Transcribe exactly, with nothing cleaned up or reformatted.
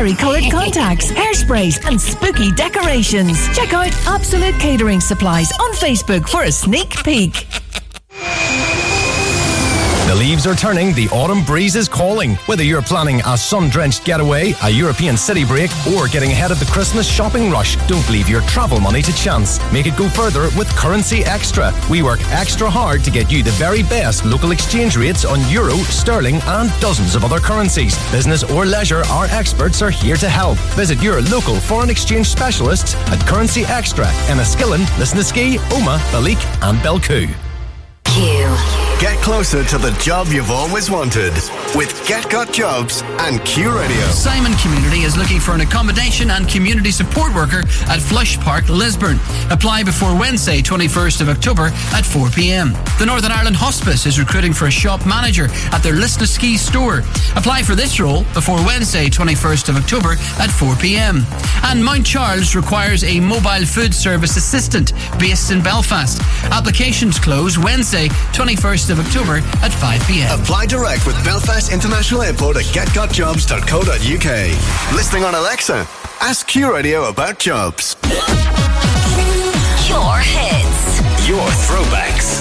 fairy-coloured contacts, hairsprays and spooky decorations. Check out Absolute Catering Supplies on Facebook for a sneak peek. The leaves are turning, the autumn breeze is calling. Whether you're planning a sun-drenched getaway, a European city break, or getting ahead of the Christmas shopping rush, don't leave your travel money to chance. Make it go further with Currency Extra. We work extra hard to get you the very best local exchange rates on euro, sterling and dozens of other currencies. Business or leisure, our experts are here to help. Visit your local foreign exchange specialists at Currency Extra, Enniskillen, Lisnaskea, Omagh, Balik and Belcoo. Q. Get closer to the job you've always wanted with Get Got Jobs and Q Radio. Simon Community is looking for an accommodation and community support worker at Flush Park, Lisburn. Apply before Wednesday, twenty-first of October at four p.m. The Northern Ireland Hospice is recruiting for a shop manager at their Lisnaskea store. Apply for this role before Wednesday, twenty-first of October at four p.m. And Mount Charles requires a mobile food service assistant based in Belfast. Applications close Wednesday, twenty-first of October at five p.m. Apply direct with Belfast International Airport at get got jobs dot co dot uk. Listening on Alexa, ask Q Radio about jobs. Your hits. Your throwbacks.